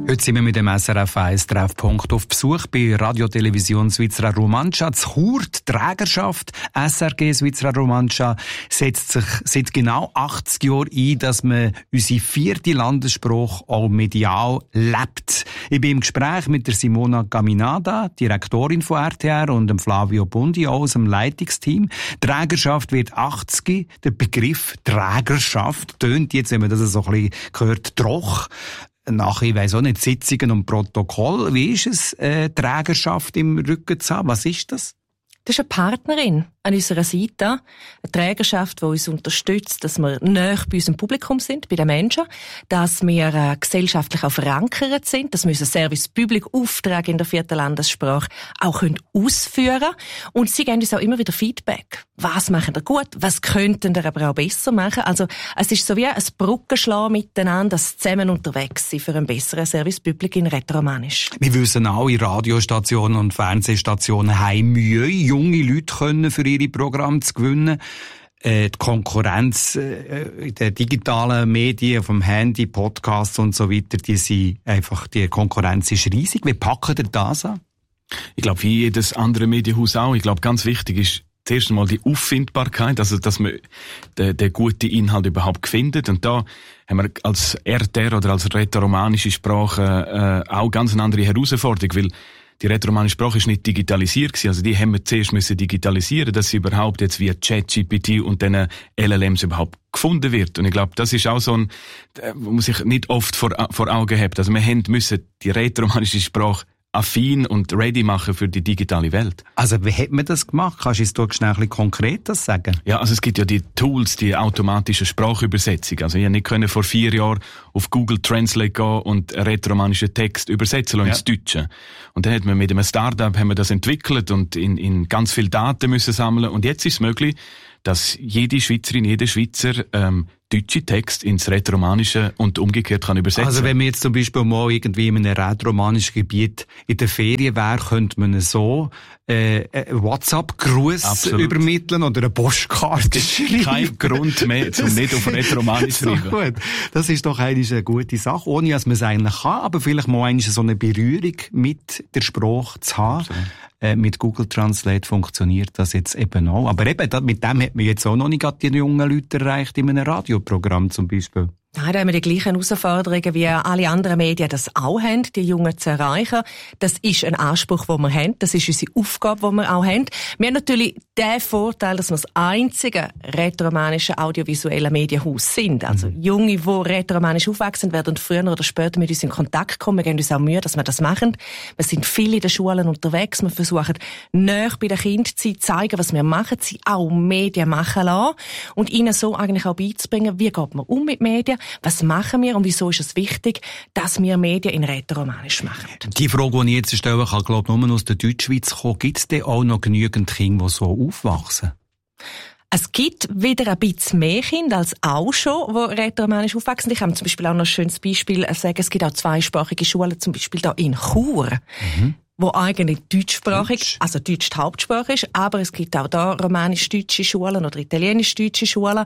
Heute sind wir mit dem SRF 1 Treffpunkt auf Besuch bei Radio Television Svizzera Romancia. Die Chur, die Trägerschaft SRG Svizzera Romancia setzt sich seit genau 80 Jahren ein, dass man unsere 4. Landessprache auch medial lebt. Ich bin im Gespräch mit der Simona Gaminada, Direktorin von RTR, und dem Flavio Bundi aus dem Leitungsteam. Trägerschaft wird 80. Der Begriff Trägerschaft tönt jetzt, wenn man das so ein bisschen hört, troch. Nach, ich weiss auch nicht, Sitzungen und Protokoll. Wie ist es, Trägerschaft im Rücken zu haben? Was ist das? Das ist eine Partnerin an unserer Seite, eine Trägerschaft, die uns unterstützt, dass wir nahe bei unserem Publikum sind, bei den Menschen, dass wir gesellschaftlich auch verankert sind, dass wir unseren Service-Public-Auftrag in der 4. Landessprache auch ausführen können. Und sie geben uns auch immer wieder Feedback. Was machen wir gut? Was könnten wir aber auch besser machen? Also, es ist so wie ein Brückenschlagen miteinander, das zusammen unterwegs sein für einen besseren Service-Public in Rätoromanisch. Wir wissen auch, Radiostationen und Fernsehstationen haben Mühe, junge Leute können für ihre Programme zu gewinnen. Die Konkurrenz in den digitalen Medien, vom Handy, Podcasts und so weiter, die Konkurrenz ist riesig. Wie packen ihr das an? Ich glaube, wie jedes andere Medienhaus auch. Ich glaube, ganz wichtig ist zuerst einmal die Auffindbarkeit, also dass man den guten Inhalt überhaupt findet. Und da haben wir als RTR oder als rätoromanische Sprache auch ganz eine andere Herausforderung, weil die rätoromanische Sprache ist nicht digitalisiert gewesen. Also die haben wir zuerst müssen digitalisieren, dass sie überhaupt jetzt via ChatGPT und den LLMs überhaupt gefunden wird. Und ich glaube, das ist auch so ein, wo man sich nicht oft vor Augen hat. Also wir müssen die rätoromanische Sprache affin und ready machen für die digitale Welt. Also wie hat man das gemacht? Kannst du uns da schnell ein bisschen konkret das sagen? Ja, also es gibt ja die Tools, die automatische Sprachübersetzung. Also ich konnte vor 4 Jahren auf Google Translate gehen und einen rätoromanischen Text übersetzen ins Deutsche. Und dann hat man mit einem Startup haben wir das entwickelt und in ganz viel Daten müssen sammeln. Und jetzt ist es möglich, dass jede Schweizerin, jeder Schweizer deutsche Text ins Rätoromanische und umgekehrt kann übersetzen. Also wenn man jetzt zum Beispiel mal irgendwie in einem rätoromanischen Gebiet in der Ferien wäre, könnte man so WhatsApp-Gruß übermitteln oder eine Postkarte schreiben. Kein Grund mehr, um nicht auf Rätoromanisch zu schreiben. So gut. Das ist doch eigentlich eine gute Sache, ohne dass man es eigentlich kann, aber vielleicht mal eigentlich so eine Berührung mit der Sprache zu haben. Mit Google Translate funktioniert das jetzt eben auch. Aber eben, mit dem hat man jetzt auch noch nicht die jungen Leute erreicht in einem Radioprogramm zum Beispiel. Nein, da haben wir die gleichen Herausforderungen, wie alle anderen Medien das auch haben, die Jungen zu erreichen. Das ist ein Anspruch, den wir haben. Das ist unsere Aufgabe, die wir auch haben. Wir haben natürlich den Vorteil, dass wir das einzige rätoromanische audiovisuelle Medienhaus sind. Also Junge, die rätoromanisch aufwachsen, werden früher oder später mit uns in Kontakt kommen. Wir geben uns auch Mühe, dass wir das machen. Wir sind viel in den Schulen unterwegs. Wir versuchen, näher bei den Kindern zu zeigen, was wir machen, sie auch Medien machen lassen und ihnen so eigentlich auch beizubringen, wie geht man um mit Medien, was machen wir und wieso ist es wichtig, dass wir Medien in Rätoromanisch machen? Die Frage, die ich jetzt stellen kann, glaube ich, nur aus der Deutschschweiz kommen. Gibt es denn auch noch genügend Kinder, die so aufwachsen? Es gibt wieder ein bisschen mehr Kinder als auch schon, die rätoromanisch aufwachsen. Ich kann zum Beispiel auch noch ein schönes Beispiel sagen. Es gibt auch zweisprachige Schulen, zum Beispiel hier in Chur. Wo eigentlich deutschsprachig, also Deutsch die Hauptsprache ist, aber es gibt auch da romanisch-deutsche Schulen oder italienisch-deutsche Schulen.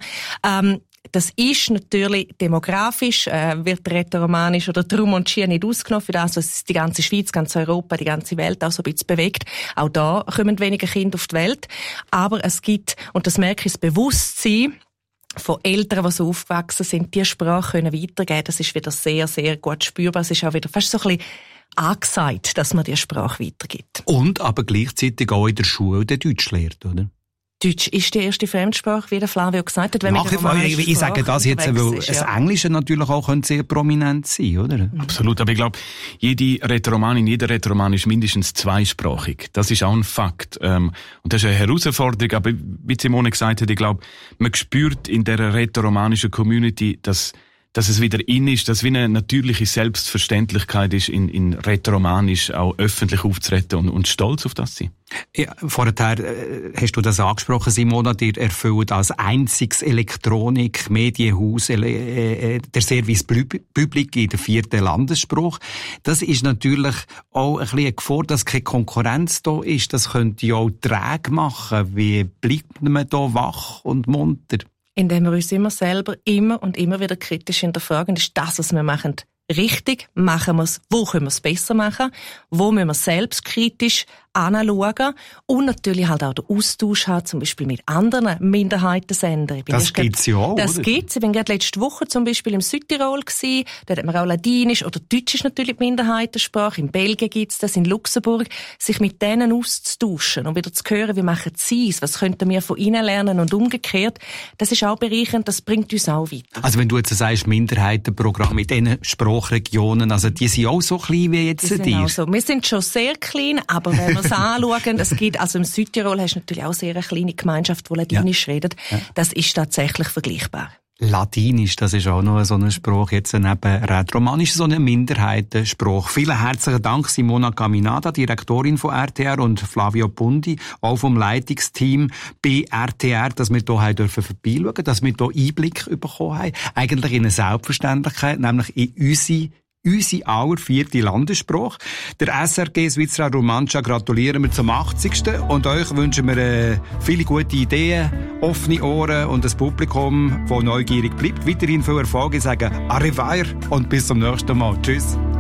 Das ist natürlich demografisch, wird rätoromanisch oder die Romancia nicht ausgenommen für das, was die ganze Schweiz, ganz Europa, die ganze Welt auch so ein bisschen bewegt. Auch da kommen weniger Kinder auf die Welt. Aber es gibt, und das merke ich, das Bewusstsein von Eltern, die so aufgewachsen sind, die Sprache können weitergeben. Das ist wieder sehr, sehr gut spürbar. Es ist auch wieder fast so ein bisschen angesagt, dass man die Sprache weitergibt. Und aber gleichzeitig auch in der Schule den Deutsch lehrt, oder? Deutsch ist die erste Fremdsprache, wie der Flavio gesagt hat. Wenn ich sage das jetzt, weil das Englische natürlich auch sehr prominent sein, oder? Absolut, aber ich glaube, jede Rätoromanin, jeder Rätoroman ist mindestens zweisprachig. Das ist auch ein Fakt. Und das ist eine Herausforderung, aber wie Simone gesagt hat, ich glaube, man spürt in der rätoromanischen Community, dass es wieder in ist, dass wie eine natürliche Selbstverständlichkeit ist, in Rätoromanisch auch öffentlich aufzutreten und stolz auf das zu sein. Ja, vorher hast du das angesprochen, Simona, ihr erfüllt als einziges Elektronik-Medienhaus der Service Public in der 4. Landessprache. Das ist natürlich auch ein bisschen eine Gefahr, dass keine Konkurrenz da ist. Das könnte ja auch träge machen. Wie bleibt man da wach und munter? Indem wir uns immer selber immer und immer wieder kritisch hinterfragen, ist das, was wir machen, richtig, machen wir es, wo können wir es besser machen, wo müssen wir selbstkritisch anschauen und natürlich halt auch den Austausch haben, zum Beispiel mit anderen Minderheitensendern. Das gibt's ja auch, Das oder? gibt's. Ich bin gerade letzte Woche zum Beispiel im Südtirol gewesen. Dort hat man auch Ladinisch oder Deutsch ist natürlich die Minderheitensprache. In Belgien gibt's das, in Luxemburg. Sich mit denen auszutauschen und wieder zu hören, wie machen sie es, was könnten wir von ihnen lernen und umgekehrt. Das ist auch bereichernd, das bringt uns auch weiter. Also wenn du jetzt sagst, Minderheitenprogramm mit diesen Sprachregionen, also die sind auch so klein wie jetzt Die sind auch so. Wir sind schon sehr klein, aber wenn wir es anschauen, es gibt, also im Südtirol hast du natürlich auch sehr eine kleine Gemeinschaft, die Ladinisch redet. Ja. Das ist tatsächlich vergleichbar. Ladinisch, das ist auch noch so ein Spruch, jetzt neben Rätoromanisch, so ein Minderheitenspruch. Vielen herzlichen Dank, Simona Caminada, Direktorin von RTR, und Flavio Bundi, auch vom Leitungsteam bei RTR, dass wir hier dürfen vorbeischauen, dass wir hier Einblick bekommen haben. Eigentlich in eine Selbstverständlichkeit, nämlich in unsere aller 4. Landessprache. Der SRG Svizzera Romancia gratulieren wir zum 80. Und euch wünschen wir viele gute Ideen, offene Ohren und ein Publikum, das neugierig bleibt. Weiterhin viel Erfolg. Ich sage Arrivederci und bis zum nächsten Mal. Tschüss.